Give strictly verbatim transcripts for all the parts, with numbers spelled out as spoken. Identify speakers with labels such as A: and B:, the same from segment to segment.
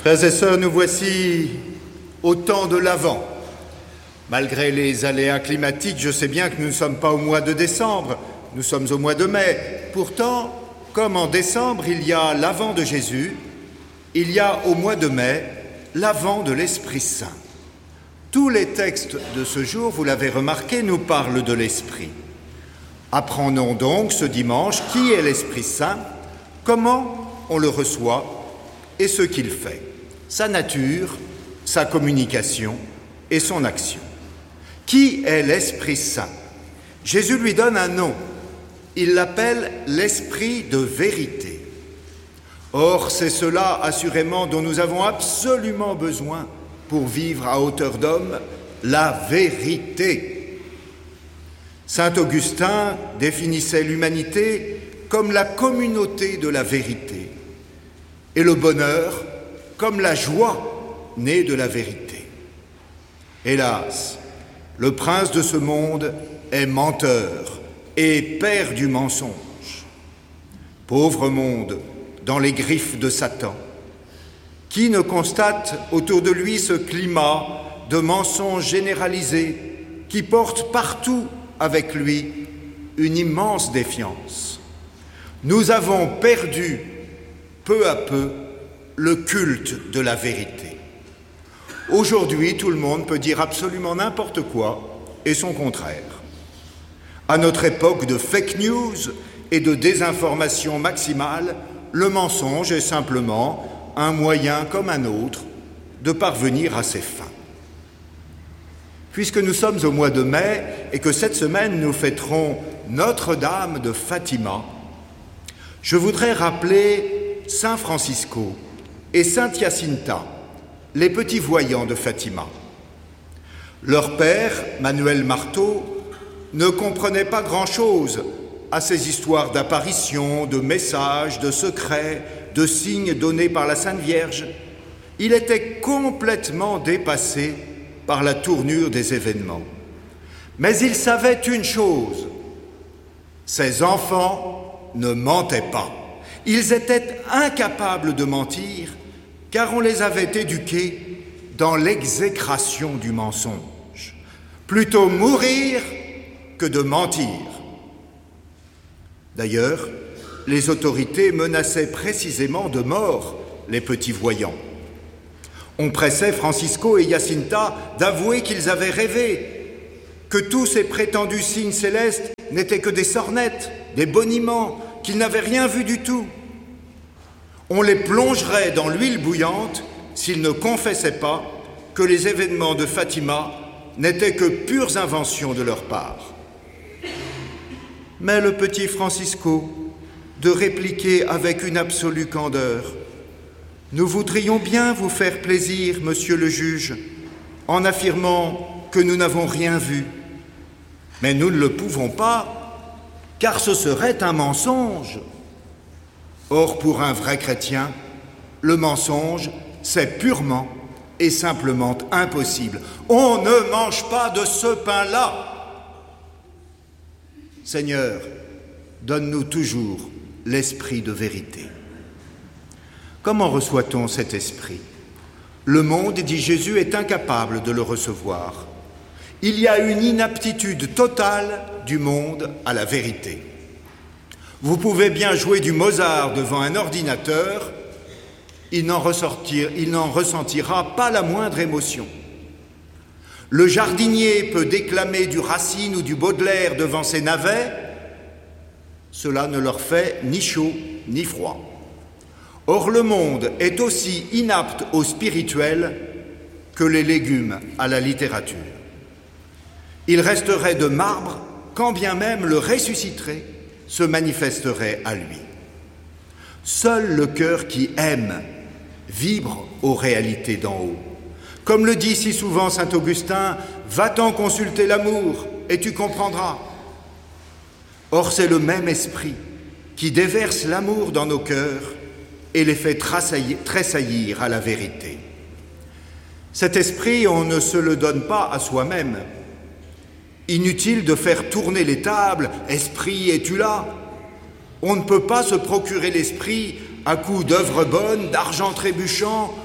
A: Frères et sœurs, nous voici au temps de l'Avent. Malgré les aléas climatiques, je sais bien que nous ne sommes pas au mois de décembre, nous sommes au mois de mai. Pourtant, comme en décembre, il y a l'Avent de Jésus, il y a au mois de mai l'Avent de l'Esprit Saint. Tous les textes de ce jour, vous l'avez remarqué, nous parlent de l'Esprit. Apprenons donc ce dimanche qui est l'Esprit Saint, comment on le reçoit et ce qu'il fait, sa nature, sa communication et son action. Qui est l'Esprit Saint? Jésus lui donne un nom. Il l'appelle l'Esprit de vérité. Or, c'est cela, assurément, dont nous avons absolument besoin pour vivre à hauteur d'homme, la vérité. Saint Augustin définissait l'humanité comme la communauté de la vérité et le bonheur comme la joie née de la vérité. Hélas, le prince de ce monde est menteur et père du mensonge. Pauvre monde, dans les griffes de Satan, qui ne constate autour de lui ce climat de mensonges généralisés qui porte partout avec lui une immense défiance. Nous avons perdu peu à peu le culte de la vérité. Aujourd'hui, tout le monde peut dire absolument n'importe quoi et son contraire. À notre époque de fake news et de désinformation maximale, le mensonge est simplement un moyen comme un autre de parvenir à ses fins. Puisque nous sommes au mois de mai et que cette semaine nous fêterons Notre-Dame de Fatima, je voudrais rappeler Saint Francisco et Sainte Jacinta, les petits voyants de Fatima. Leur père, Manuel Marteau, ne comprenait pas grand-chose à ces histoires d'apparitions, de messages, de secrets, de signes donnés par la Sainte Vierge. Il était complètement dépassé par la tournure des événements. Mais il savait une chose, ses enfants ne mentaient pas. Ils étaient incapables de mentir, car on les avait éduqués dans l'exécration du mensonge. Plutôt mourir que de mentir. D'ailleurs, les autorités menaçaient précisément de mort les petits voyants. On pressait Francisco et Jacinta d'avouer qu'ils avaient rêvé, que tous ces prétendus signes célestes n'étaient que des sornettes, des boniments, qu'ils n'avaient rien vu du tout. On les plongerait dans l'huile bouillante s'ils ne confessaient pas que les événements de Fatima n'étaient que pures inventions de leur part. Mais le petit Francisco, de répliquer avec une absolue candeur: « Nous voudrions bien vous faire plaisir, monsieur le juge, en affirmant que nous n'avons rien vu. Mais nous ne le pouvons pas, car ce serait un mensonge. » Or, pour un vrai chrétien, le mensonge, c'est purement et simplement impossible. On ne mange pas de ce pain-là. Seigneur, donne-nous toujours l'esprit de vérité. Comment reçoit-on cet esprit? Le monde, dit Jésus, est incapable de le recevoir. Il y a une inaptitude totale du monde à la vérité. Vous pouvez bien jouer du Mozart devant un ordinateur, il n'en ressortir, il n'en ressentira pas la moindre émotion. Le jardinier peut déclamer du Racine ou du Baudelaire devant ses navets, cela ne leur fait ni chaud ni froid. Or, le monde est aussi inapte au spirituel que les légumes à la littérature. Il resterait de marbre quand bien même le ressuscité se manifesterait à lui. Seul le cœur qui aime vibre aux réalités d'en haut. Comme le dit si souvent saint Augustin, « Va-t'en consulter l'amour et tu comprendras ». Or, c'est le même esprit qui déverse l'amour dans nos cœurs et les fait tressaillir à la vérité. Cet esprit, on ne se le donne pas à soi-même. Inutile de faire tourner les tables, « Esprit, es-tu là ?» On ne peut pas se procurer l'esprit à coups d'œuvres bonnes, d'argent trébuchant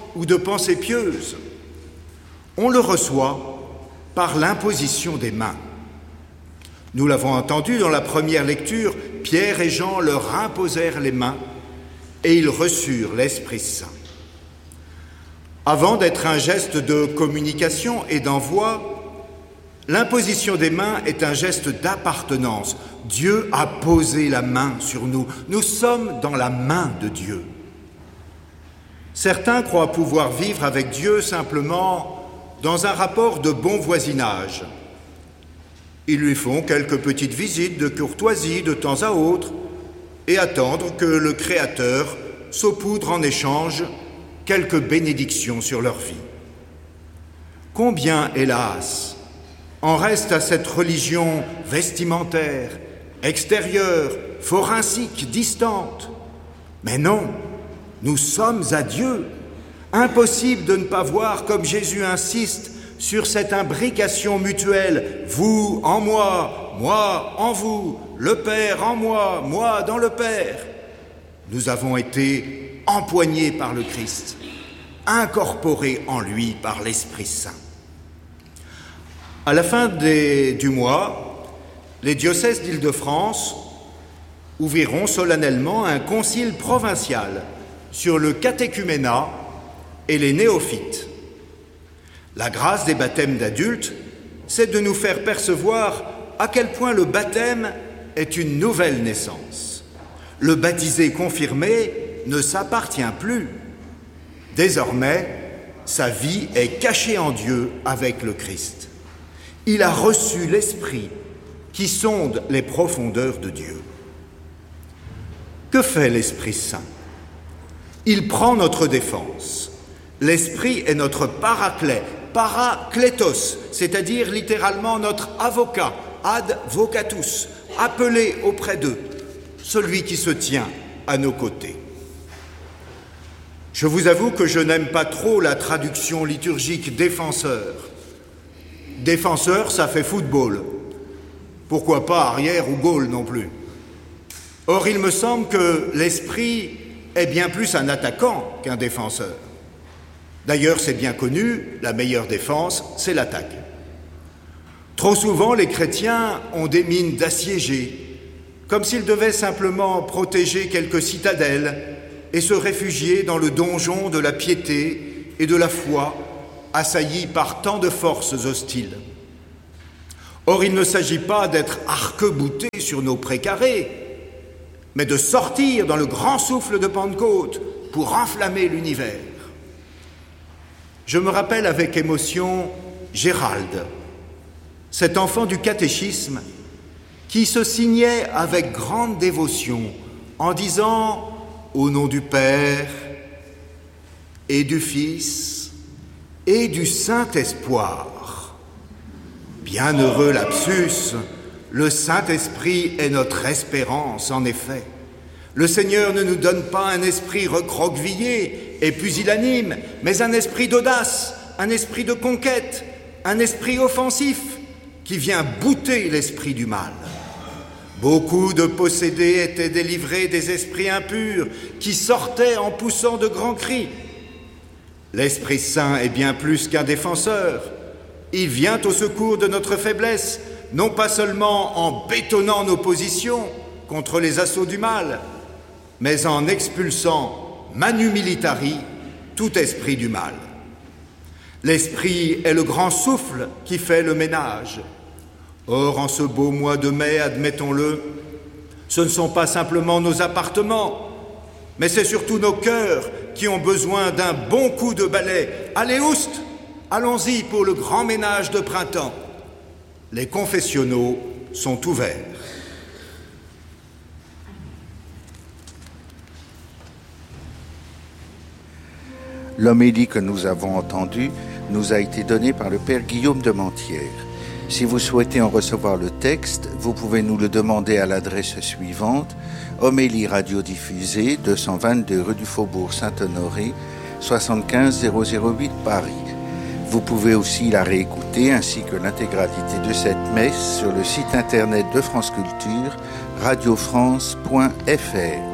A: ou de pensée pieuse. On le reçoit par l'imposition des mains. Nous l'avons entendu dans la première lecture, Pierre et Jean leur imposèrent les mains et ils reçurent l'Esprit Saint. Avant d'être un geste de communication et d'envoi, l'imposition des mains est un geste d'appartenance. Dieu a posé la main sur nous. Nous sommes dans la main de Dieu. Certains croient pouvoir vivre avec Dieu simplement dans un rapport de bon voisinage. Ils lui font quelques petites visites de courtoisie de temps à autre et attendent que le Créateur saupoudre en échange quelques bénédictions sur leur vie. Combien, hélas, en reste à cette religion vestimentaire, extérieure, forensique, distante. Mais non, nous sommes à Dieu. Impossible de ne pas voir comme Jésus insiste sur cette imbrication mutuelle, vous en moi, moi en vous, le Père en moi, moi dans le Père. Nous avons été empoignés par le Christ, incorporés en lui par l'Esprit Saint. À la fin des, du mois, les diocèses d'Île-de-France ouvriront solennellement un concile provincial sur le catéchuménat et les néophytes. La grâce des baptêmes d'adultes, c'est de nous faire percevoir à quel point le baptême est une nouvelle naissance. Le baptisé confirmé ne s'appartient plus. Désormais, sa vie est cachée en Dieu avec le Christ. Il a reçu l'Esprit qui sonde les profondeurs de Dieu. Que fait l'Esprit Saint? Il prend notre défense. L'Esprit est notre paraclet, paraklétos, c'est-à-dire littéralement notre avocat, ad vocatus, appelé auprès d'eux, celui qui se tient à nos côtés. Je vous avoue que je n'aime pas trop la traduction liturgique défenseur. Défenseur, ça fait football. Pourquoi pas arrière ou goal non plus? Or, il me semble que l'Esprit est bien plus un attaquant qu'un défenseur. D'ailleurs, c'est bien connu, la meilleure défense, c'est l'attaque. Trop souvent, les chrétiens ont des mines d'assiégés, comme s'ils devaient simplement protéger quelques citadelles et se réfugier dans le donjon de la piété et de la foi, assaillis par tant de forces hostiles. Or, il ne s'agit pas d'être arc-boutés sur nos précarés, mais de sortir dans le grand souffle de Pentecôte pour enflammer l'univers. Je me rappelle avec émotion Gérald, cet enfant du catéchisme qui se signait avec grande dévotion en disant « Au nom du Père et du Fils et du Saint-Espoir ». Bienheureux lapsus, le Saint-Esprit est notre espérance, en effet. Le Seigneur ne nous donne pas un esprit recroquevillé et pusillanime, mais un esprit d'audace, un esprit de conquête, un esprit offensif qui vient bouter l'esprit du mal. Beaucoup de possédés étaient délivrés des esprits impurs qui sortaient en poussant de grands cris. L'Esprit Saint est bien plus qu'un défenseur. Il vient au secours de notre faiblesse, non pas seulement en bétonnant nos positions contre les assauts du mal, mais en expulsant manu militari tout esprit du mal. L'esprit est le grand souffle qui fait le ménage. Or, en ce beau mois de mai, admettons-le, ce ne sont pas simplement nos appartements, mais c'est surtout nos cœurs qui ont besoin d'un bon coup de balai. Allez, oust, allons-y pour le grand ménage de printemps. Les confessionnaux sont ouverts.
B: L'homélie que nous avons entendue nous a été donnée par le Père Guillaume de Mentières. Si vous souhaitez en recevoir le texte, vous pouvez nous le demander à l'adresse suivante: Homélie radiodiffusée, deux cent vingt-deux rue du Faubourg Saint-Honoré, soixante-quinze zéro zéro huit Paris. Vous pouvez aussi la réécouter ainsi que l'intégralité de cette messe sur le site internet de France Culture, radio france point f r.